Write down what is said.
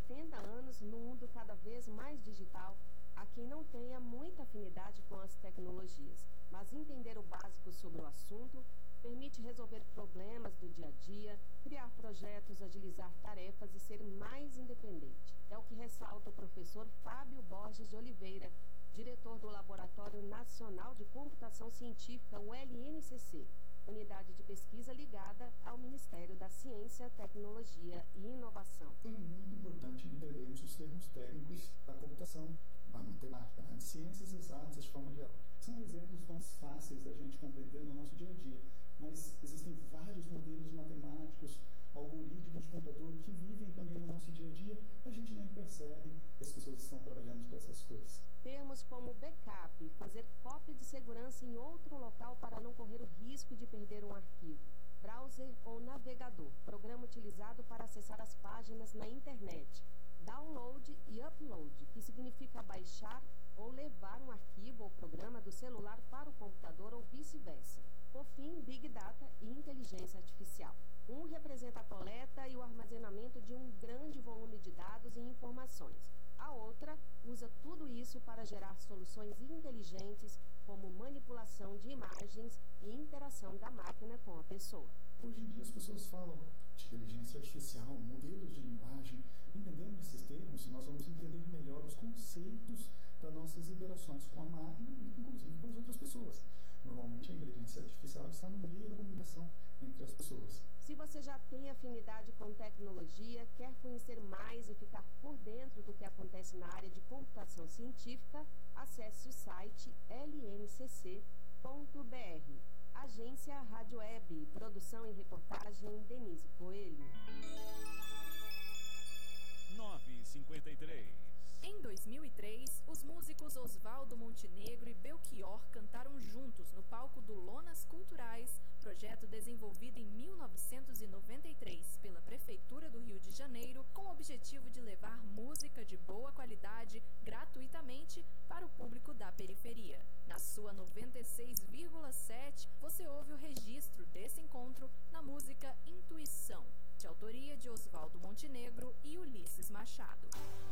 80 anos num mundo cada vez mais digital, há quem não tenha muita afinidade com as tecnologias, mas entender o básico sobre o assunto permite resolver problemas do dia a dia, criar projetos, agilizar tarefas e ser mais independente. É o que ressalta o professor Fábio Borges de Oliveira, diretor do Laboratório Nacional de Computação Científica, o LNCC, unidade de pesquisa ligada ao Ministério da Ciência, Tecnologia e Inovação. É muito importante entendermos os termos técnicos da computação, da matemática, das ciências exatas de forma geral. São exemplos mais fáceis da gente compreender no nosso dia a dia, mas existem vários modelos matemáticos, algoritmos de computador que vivem também no nosso dia a dia, a gente nem percebe que as pessoas estão trabalhando com essas coisas. Termos como backup, fazer cópia de segurança em outro local para não correr o risco de perder um arquivo. Browser ou navegador, programa utilizado para acessar as páginas na internet. Download e upload, que significa baixar ou levar um arquivo ou programa do celular para o computador ou vice-versa. Por fim, Big Data e inteligência artificial. Um representa a coleta e o armazenamento de um grande volume de dados e informações. A outra usa tudo isso para gerar soluções inteligentes, como manipulação de imagens e interação da máquina com a pessoa. Hoje em dia as pessoas falam de inteligência artificial, modelos de linguagem. Entendendo esses termos, nós vamos entender melhor os conceitos das nossas interações com a máquina e, inclusive, com as outras pessoas. Normalmente, a inteligência artificial está no meio da comunicação entre as pessoas. Se você já tem afinidade com tecnologia, quer conhecer mais e ficar por dentro do que acontece na área de computação científica, acesse o site lncc.br. Agência Rádio Web, produção e reportagem, Denise Coelho. 9h53. Em 2003, os músicos Oswaldo Montenegro e Belchior cantaram juntos no palco do Lonas Culturais, projeto desenvolvido em 1993 pela Prefeitura do Rio de Janeiro, com o objetivo de levar música de boa qualidade gratuitamente para o público da periferia. Na sua 96,7, você ouve o registro desse encontro na música Intuição, de autoria de Oswaldo Montenegro e Ulisses Machado.